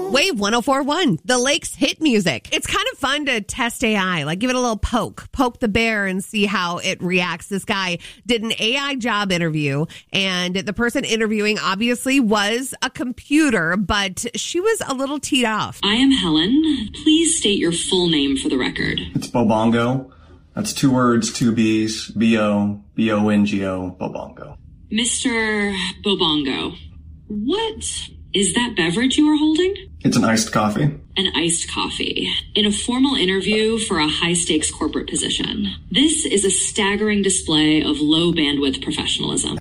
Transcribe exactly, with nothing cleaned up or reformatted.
Wave one oh four point one, the Lake's hit music. It's kind of fun to test A I, like give it a little poke, poke the bear and see how it reacts. This guy did an A I job interview, and the person interviewing obviously was a computer, but she was a little teed off. I am Helen. Please state your full name for the record. It's Bobongo. That's two words, two B's, B O, B O N G O, Bobongo. Mister Bobongo, what is that beverage you are holding? It's an iced coffee. An iced coffee. In a formal interview for a high-stakes corporate position. This is a staggering display of low-bandwidth professionalism.